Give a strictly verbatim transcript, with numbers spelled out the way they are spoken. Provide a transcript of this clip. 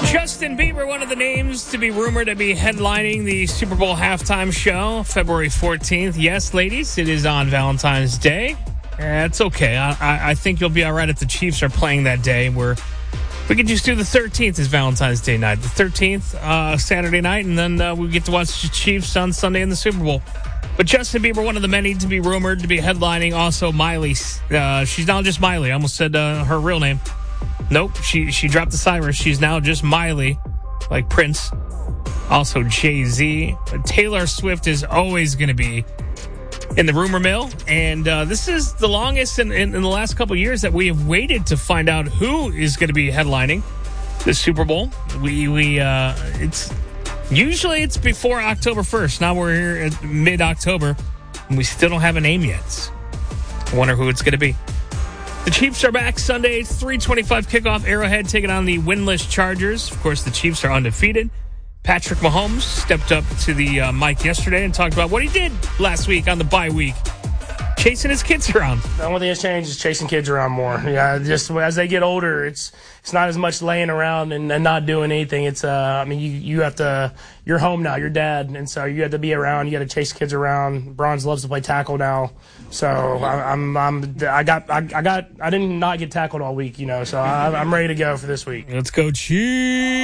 Justin Bieber, one of the names to be rumored to be headlining the Super Bowl halftime show, February fourteenth. Yes, ladies, it is on Valentine's Day. Uh, it's okay. I, I, I think you'll be all right if the Chiefs are playing that day. Where we could just do the thirteenth as Valentine's Day night. The thirteenth, uh, Saturday night, and then uh, we get to watch the Chiefs on Sunday in the Super Bowl. But Justin Bieber, one of the many to be rumored to be headlining. Also, Miley. Uh, she's not just Miley. I almost said uh, her real name. Nope, she she dropped the Cyrus. She's now just Miley, like Prince. Also Jay-Z. But Taylor Swift is always going to be in the rumor mill. And uh, this is the longest in, in, in the last couple of years that we have waited to find out who is going to be headlining the Super Bowl. We, we uh, it's usually it's before October first. Now we're here at mid-October, and we still don't have a name yet. I wonder who it's going to be. The Chiefs are back Sunday, three twenty-five kickoff, Arrowhead taking on the winless Chargers. Of course, the Chiefs are undefeated. Patrick Mahomes stepped up to the uh, mic yesterday and talked about what he did last week on the bye week, chasing his kids around. The only thing that's changed is chasing kids around more. Yeah, just as they get older, it's it's not as much laying around and, and not doing anything. It's uh, I mean, you you have to. You're home now. You're dad, and so you have to be around. You got to chase kids around. Bronze loves to play tackle now, so I, I'm I'm I got I, I got I didn't not get tackled all week, you know. So I, I'm ready to go for this week. Let's go Chiefs.